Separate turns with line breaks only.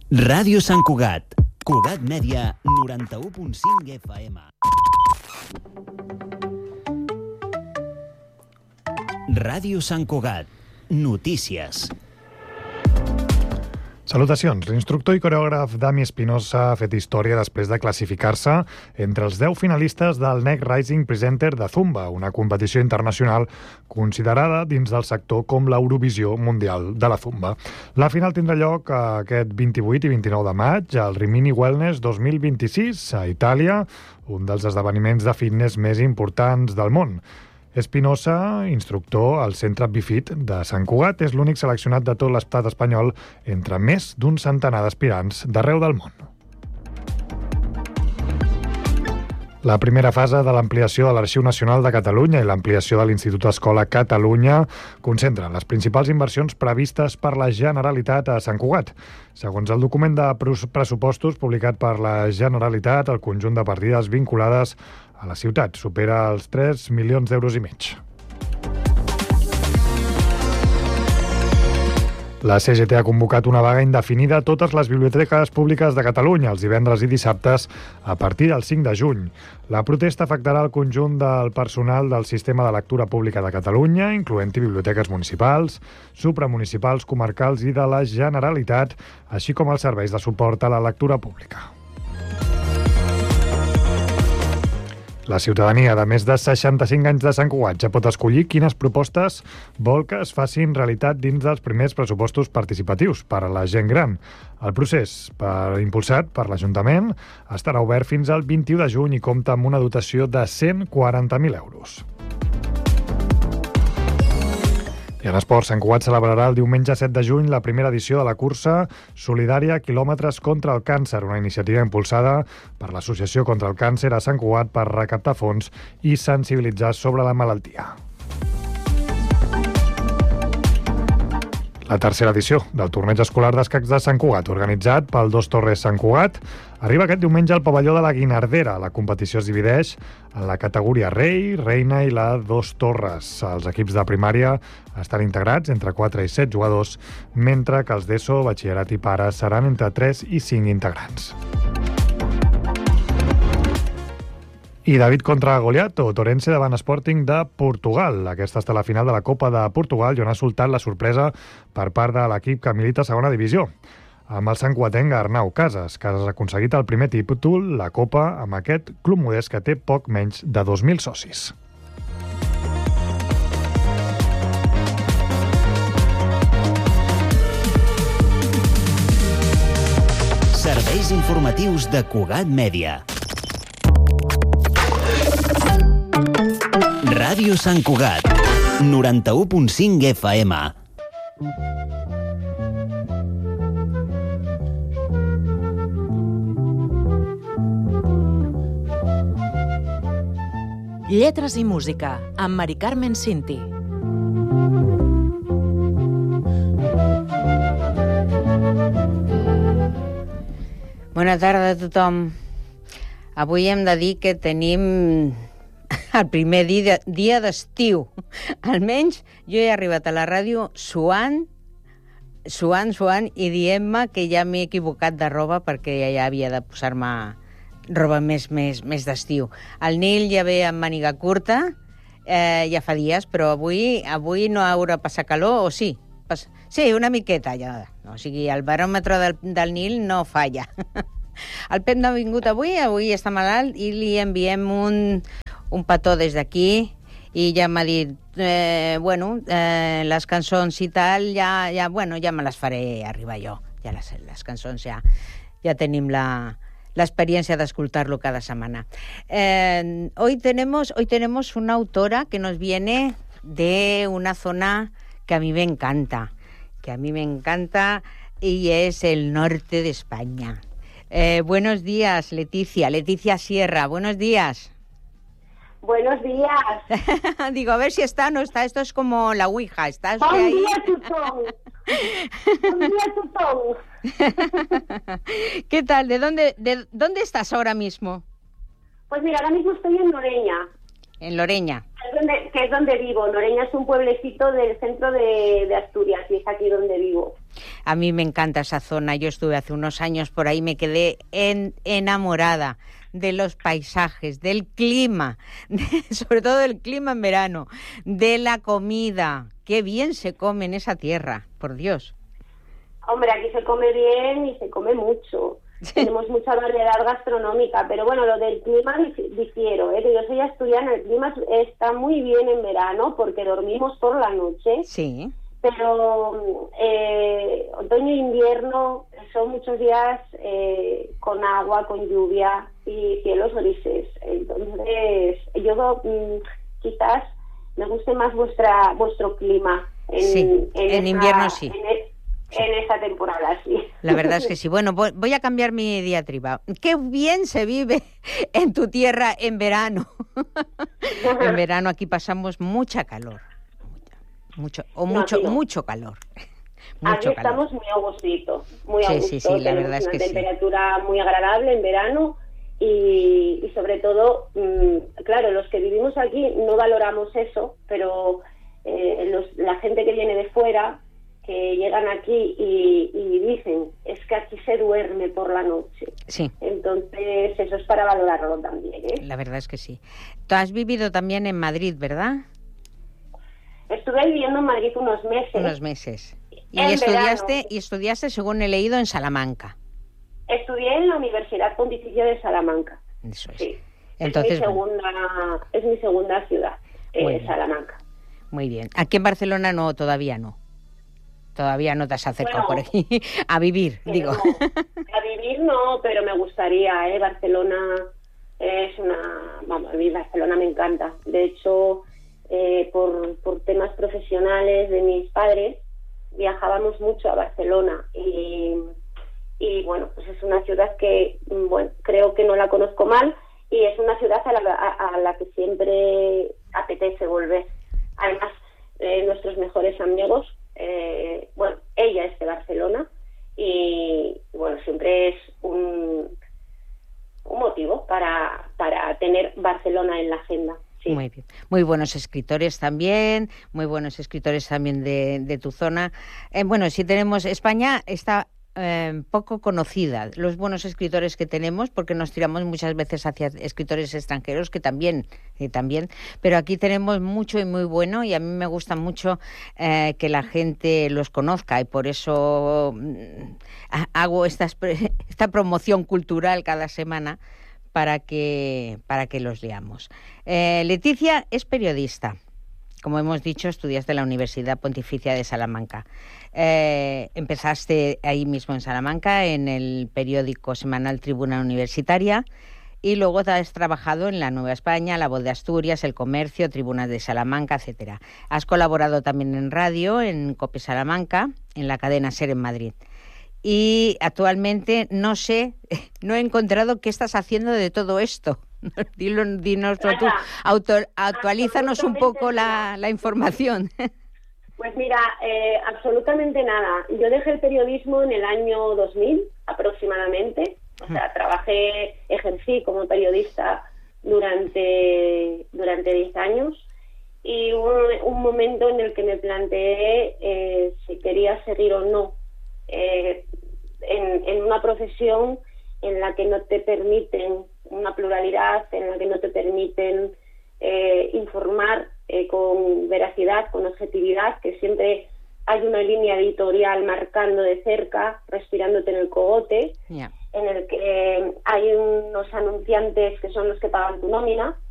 Ràdio Sant Cugat. Cugat Mèdia, 91.5 FM. Ràdio Sant Cugat. Notícies.
Salutacions. L'instructor i coreògraf Dami Espinosa ha fet història després de classificar-se entre els 10 finalistes del Next Rising Presenter de Zumba, una competició internacional considerada dins del sector com l'Eurovisió Mundial de la Zumba. La final tindrà lloc aquest 28 i 29 de maig al Rimini Wellness 2026 a Itàlia, un dels esdeveniments de fitness més importants del món. Espinosa, instructor al Centre Bifit de Sant Cugat, és l'únic seleccionat de tot l'estat espanyol entre més d'un centenar d'aspirants d'arreu del món. La primera fase de l'ampliació de l'Arxiu Nacional de Catalunya i l'ampliació de l'Institut Escola Catalunya concentren les principals inversions previstes per la Generalitat a Sant Cugat. Segons el document de pressupostos publicat per la Generalitat, el conjunt de partides vinculades a la ciutat supera els 3 milions d'euros i mig. La CGT ha convocat una vaga indefinida a totes les biblioteques públiques de Catalunya els divendres i dissabtes a partir del 5 de juny. La protesta afectarà el conjunt del personal del Sistema de Lectura Pública de Catalunya, incloent-hi biblioteques municipals, supramunicipals, comarcals i de la Generalitat, així com els serveis de suport a la lectura pública. La ciutadania de més de 65 anys de Sant Cugat ja pot escollir quines propostes vol que es facin realitat dins dels primers pressupostos participatius per a la gent gran. El procés, impulsat per l'Ajuntament, estarà obert fins al 21 de juny i compta amb una dotació de 140.000 euros. I en esports, Sant Cugat celebrarà el diumenge 7 de juny la primera edició de la cursa solidària Quilòmetres contra el Càncer, una iniciativa impulsada per l'Associació contra el Càncer a Sant Cugat per recaptar fons i sensibilitzar sobre la malaltia. La tercera edició del torneig escolar d'escacs de Sant Cugat, organitzat pel Dos Torres Sant Cugat, arriba aquest diumenge al pavelló de la Guinardera. La competició es divideix en la categoria rei, reina i la Dos Torres. Els equips de primària estan integrats entre 4 i 7 jugadors, mentre que els d'ESO, batxillerat i pares seran entre 3 i 5 integrants. I David contra Goliat, o Torense davant Sporting de Portugal. Aquesta està la final de la Copa de Portugal i on ha soltat la sorpresa per part de l'equip que milita a segona divisió. Amb el santcuatenc Arnau Casas, que ha aconseguit el primer títol, la Copa, amb aquest club modest que té poc menys de 2.000 socis.
Serveis informatius de Cugat Mèdia. Ràdio Sant Cugat, 91.5 FM.
Lletres i música, amb Mari Carmen Cinti.
Bona tarda a tothom. Avui hem de dir que tenim el primer dia d'estiu. Almenys jo he arribat a la ràdio suant i dient-me que ja m'he equivocat de roba perquè ja havia de posar-me roba més d'estiu. El Nil ja ve amb màniga curta, ja fa dies, però avui no haurà passat calor, o sí? Sí, una miqueta ja. O sigui, el baròmetre del Nil no falla. El Pep no ha vingut avui està malalt i li enviem un petó des d'aquí i ja m'ha dit, les cançons i tal, ja me les faré arribar jo. Ja les cançons ja tenim l'experiencia de escucharlo cada semana. Hoy tenemos una autora que nos viene de una zona que a mí me encanta, y es el norte de España. Buenos días, Leticia Sierra, buenos días.
Buenos días.
Digo, a ver si está o no está. Esto es como la Ouija. ¿Estás
Bon
ahí?
dia a tothom. Bon dia a tothom.
¿Qué tal? ¿De dónde estás ahora mismo?
Pues mira, ahora mismo estoy en Noreña.
En Loreña.
Que es donde vivo. Noreña es un pueblecito del centro de Asturias y es aquí donde vivo.
A mí me encanta esa zona. Yo estuve hace unos años por ahí, me quedé enamorada de los paisajes, del clima, sobre todo del clima en verano, de la comida. Qué bien se come en esa tierra, por Dios.
Hombre, aquí se come bien y se come mucho. Tenemos mucha variedad gastronómica, pero bueno, lo del clima difiero, que yo soy asturiana, el clima está muy bien en verano porque dormimos por la noche.
Sí.
Pero otoño e invierno son muchos días con agua, con lluvia y cielos grises. Entonces, yo quizás me guste más vuestro clima.
En invierno sí.
En esta temporada, sí.
La verdad es que sí. Bueno, voy a cambiar mi diatriba. Qué bien se vive en tu tierra en verano. En verano aquí pasamos mucha calor. Mucho calor.
Aquí estamos muy a gustito, muy a gusto.
Sí, la verdad es que sí.
Una temperatura muy agradable en verano y sobre todo, claro, los que vivimos aquí no valoramos eso, pero la gente que viene de fuera, que llegan aquí y dicen, es que aquí se duerme por la noche. Sí. Entonces, eso es para valorarlo también, ¿eh?
La verdad es que sí. Tú has vivido también en Madrid, ¿verdad?
Estuve viviendo en Madrid unos meses.
Y estudiaste, según he leído, en Salamanca.
Estudié en la Universidad Pontificia de Salamanca.
Eso es.
Sí.
Entonces,
es mi segunda ciudad, Salamanca.
Muy bien. Aquí en Barcelona todavía no. Todavía no te has acercado por aquí a vivir, digo.
No, a vivir no, pero me gustaría, Barcelona es a mí Barcelona me encanta. De hecho, por temas profesionales de mis padres, viajábamos mucho a Barcelona y bueno, pues es una ciudad que, creo que no la conozco mal y es una ciudad a la que siempre apetece volver. Además, nuestros mejores amigos, ella es de Barcelona y bueno, siempre es un motivo para tener Barcelona en la agenda. Sí.
Muy bien. Muy buenos escritores también de tu zona. Sí tenemos, España está poco conocida, los buenos escritores que tenemos, porque nos tiramos muchas veces hacia escritores extranjeros que también, pero aquí tenemos mucho y muy bueno y a mí me gusta mucho que la gente los conozca y por eso hago esta promoción cultural cada semana para que los leamos. Leticia es periodista. Como hemos dicho, estudiaste en la Universidad Pontificia de Salamanca. Empezaste ahí mismo en Salamanca, en el periódico semanal Tribuna Universitaria, y luego has trabajado en La Nueva España, La Voz de Asturias, El Comercio, Tribunas de Salamanca, etcétera. Has colaborado también en radio, en COPE Salamanca, en la cadena SER en Madrid. Y actualmente no he encontrado qué estás haciendo de todo esto. Dinos tú, actualízanos un poco la información.
Pues mira, absolutamente nada. Yo dejé el periodismo en el año 2000 aproximadamente. O sea, ejercí como periodista durante 10 años y hubo un momento en el que me planteé si quería seguir o no en una profesión en la que no te permiten una pluralidad, en la que no te permiten informar con veracidad, con objetividad, que siempre hay una línea editorial marcando de cerca, respirándote en el cogote, en el que hay unos anunciantes que son los que pagan tu nómina